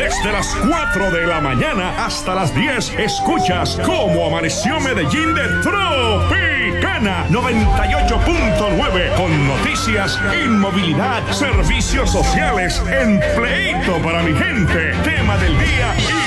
Desde las 4 de la mañana hasta las 10 escuchas Cómo Amaneció Medellín de Tropicana 98.9 con noticias, inmovilidad, servicios sociales, empleito para mi gente, tema del día y